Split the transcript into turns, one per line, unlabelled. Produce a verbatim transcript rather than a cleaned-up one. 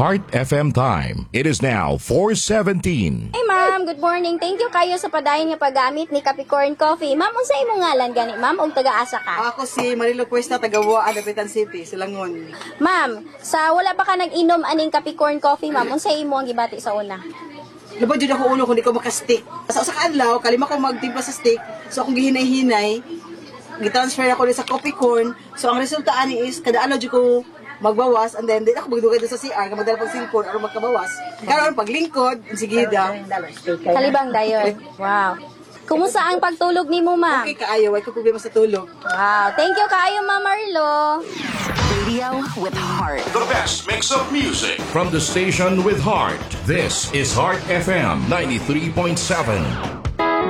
Heart F M time. It is now four seventeen.
Hey ma'am, good morning. Thank you kayo sa padayon nga paggamit ni Capricorn Coffee. Ma'am, unsa imong ngalan gani? Ma'am, og taga-asa ka?
Ako si Marilo Cuesta, taga-Wa, Dapitan City, Silangon.
Ma'am, sa wala pa ka nag-inom aning Capricorn Coffee, ma'am, unsa imo ang gibati sa una?
Labo dyan ako ulo kung di ko makastick. Sa sa kaadlaw, kalima ko magtimpla sa stick. So akong gihinay-hinay, gitransfer ako ulit sa coffee corn. So ang resulta ani is, kada ano dyan ko magbawas, and then di ako magdugay doon sa C R, magdala pag silpon, or magkabawas. Karon paglingkod, sige da.
Kalibang dayon. Wow. Kumusta ang pagtulog nimo, ma'am?
Okay kaayo, wala ko problema sa tulog.
Wow. Thank you kayo, Ma'am Marlo.
Radio with heart.
The best mix of music from the station with heart. This is Heart F M ninety-three point seven.